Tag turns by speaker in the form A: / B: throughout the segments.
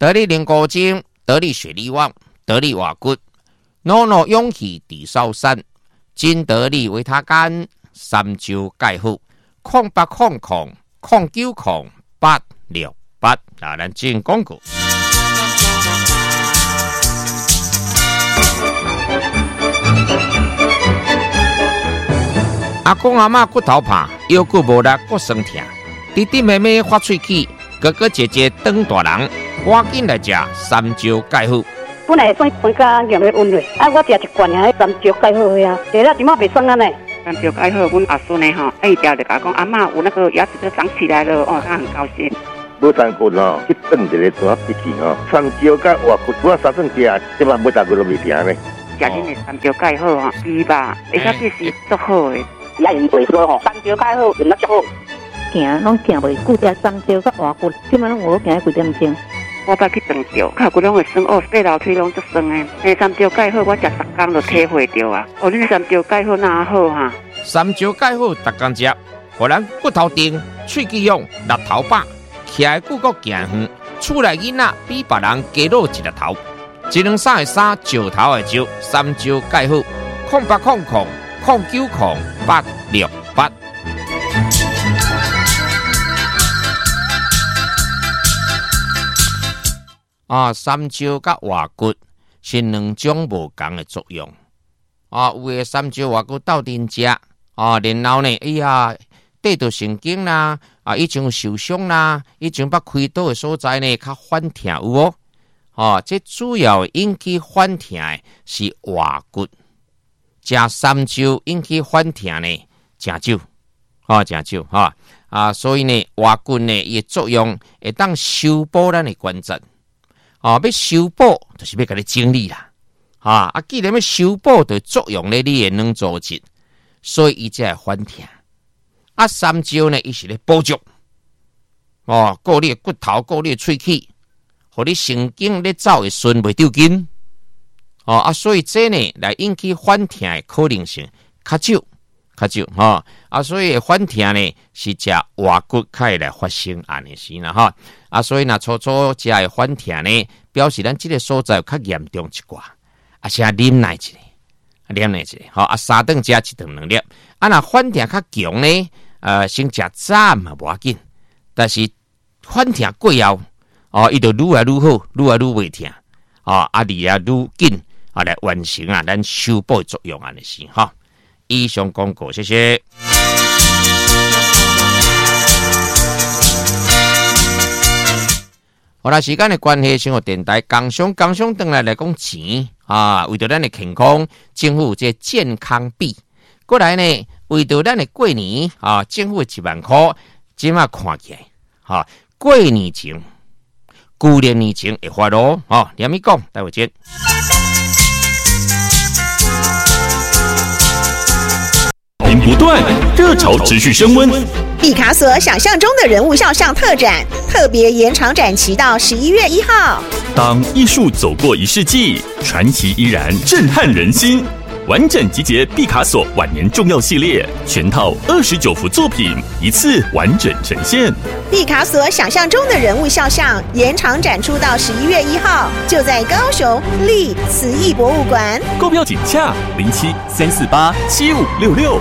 A: 得力灵骨精，得力血力旺，得力瓦骨，努努勇气地少山，金得力维他干，三焦钙好，0800090868。那咱进广告。阿公阿嬷骨头怕，腰骨无力，骨酸痛，弟弟妹妹发喙齿，哥哥姐姐长大人，赶紧来吃三焦钙好。
B: 本来算酸甲咸的温热，我食一罐啊，三焦钙好呀，食了怎么袂酸啊呢？
C: 三焦钙好，阮阿孙呢吼，一条就甲讲阿嬷有那个牙齿都长起来了哦，他很高兴。
D: 无三骨哦，去炖一个怎笔记哦，三焦甲活骨，我三顿食，即摆每大骨都袂停呢。
C: 食恁的三焦钙好吼，猪吧，而且这是足好的。
B: 也用袂说吼，三焦钙好，用得足好。
E: 行拢行袂久，食三焦甲活骨，即摆拢有行几点钟。
C: 我捌去长照，脚骨拢会酸哦，爬楼梯拢足酸的。那三焦钙好，我食10天就体会到啊。哦，恁三焦钙好哪好哈？
A: 三焦钙好，逐工食，互咱骨头硬，喙齿勇，力头饱，徛的骨骼行远，厝内囡仔比别人加露一粒头。一两三的三，石头的石，三焦钙好，0800090868。三焦甲活骨是两种无同的作用。有的三焦活骨斗阵食，然后呢，跌到神经啦，以前受伤啦，以前捌开刀的所在呢，较反痛有无？这主要引起反痛的是活骨。食三焦引起反痛呢，真少，真少所以呢，活骨呢，伊的作用会当修补咱的关节。要修补就是要给你整理啦，既然要修补的作用咧，你的软组织，所以伊才会反痛。三焦呢，伊是咧补足，顾你的骨头，顾你的喙齿，互你神经咧走会顺，袂丢筋。所以这呢来引起反痛的可能性较少，所以反痛呢是食活骨较会来发生安尼时啦，所以若初初食的反痛呢，表示咱这个所在较严重一寡，先忍耐一下，三顿食一顿2粒，若反痛较强呢，先食早嘛无要紧，但是反痛过后，伊就愈来愈好，愈来愈袂痛，你也愈紧来完成咱修补的作用安尼时以上广告，谢谢。好啦，时间的关系，生活电台工商转来讲钱为着咱的健康，政府这健康币，过来呢，为着咱的过年政府1万块，即马看起来过年前、旧年前会发咯连咪讲，待会见。
F: 不断，热潮持续升温。
G: 毕卡索想象中的人物肖像特展，特别延长展期到11月1号。
F: 当艺术走过1世纪，传奇依然震撼人心。完整集结毕卡索晚年重要系列，全套29幅作品，一次完整呈现。
G: 毕卡索想象中的人物肖像延长展出到11月1号，就在高雄立慈艺博物馆。
F: 购票请洽07-348-7566。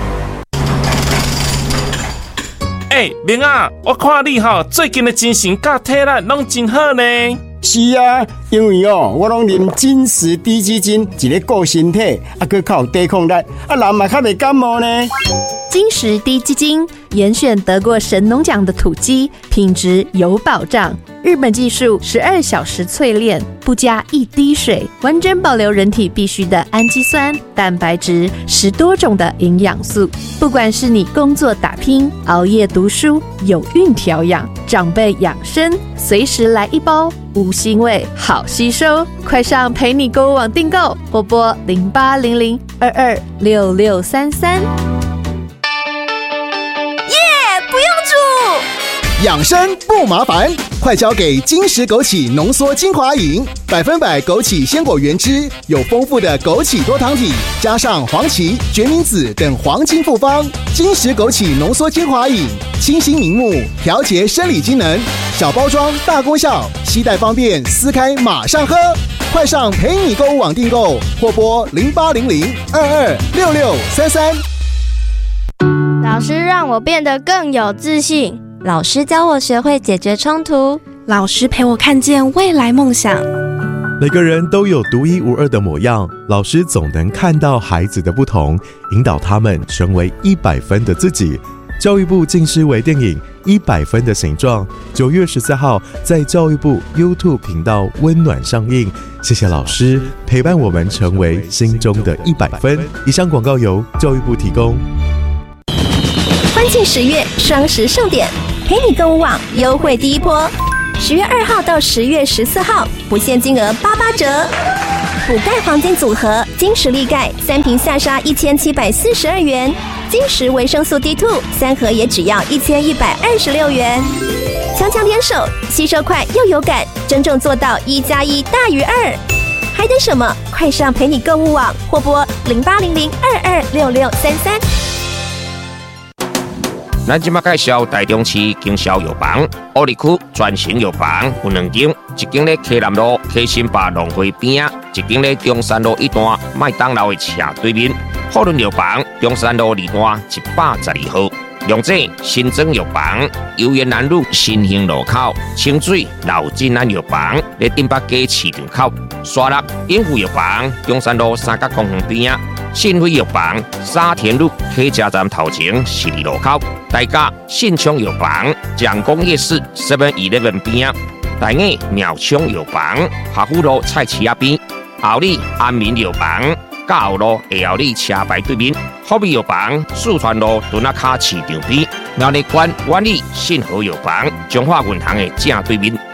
H: 明啊，我看你最近的精神甲体力拢真好呢。
I: 是啊，因为我拢啉金石低基金，一个顾身体，佮较有抵抗力，人嘛较袂感冒呢。
J: 金石低基金严选得过神农奖的土鸡，品质有保障。日本技术12小时淬炼，不加一滴水，完整保留人体必需的氨基酸、蛋白质，10多种的营养素。不管是你工作打拼、熬夜读书、有孕调养、长辈养生，随时来一包，无腥味，好吸收。快上陪你购物网订购，或拨0800226633。
K: 不用煮， 养生不麻烦，快交给金石枸杞浓缩精华饮，100%枸杞鲜果原汁，有丰富的枸杞多糖体，加上黄芪、决明子等黄金复方。金石枸杞浓缩精华饮，清新明目，调节生理机能，小包装大功效，携带方便，撕开马上喝。快上陪你购物网订购，或拨0800226633。
L: 老师让我变得更有自信，
M: 老师教我学会解决冲突，
N: 老师陪我看见未来梦想。
O: 每个人都有独一无二的模样，老师总能看到孩子的不同，引导他们成为100分的自己。教育部近视微电影100分的形状，9月14号在教育部 YouTube 频道温暖上映。谢谢老师陪伴我们成为心中的100分。以上广告由教育部提供。
J: 欢庆10月双十盛典，陪你购物网优惠第一波，10月2号到10月14号，不限金额88折。补钙黄金组合，金石力钙3瓶下杀1742元，金石维生素 D2 3盒也只要1126元。强强联手，吸收快又有感，真正做到1+1大于2。还等什么？快上陪你购物网或拨0800226633。
A: 咱即马介绍台中市经销药房，乌里区全型药房有2间，一间咧溪南路溪新坝农会边啊，一间咧中山路1段麦当劳的斜对面。富润药房中山路2段112号。龙井新增药房，油园南路新兴路口，清水老金安药房咧顶北街市场口，沙鹿永福药房中山路三角公园边啊，信辉药房沙田路客家站头前12路口，大甲信昌药房蒋公夜市 7-11边啊，大雅苗昌药房下湖路菜市仔边，后里安民药房甲后路下后里车牌对面，福美药房四川路屯仔卡市场边，苗栗县万里信和药房彰化银行的正对面。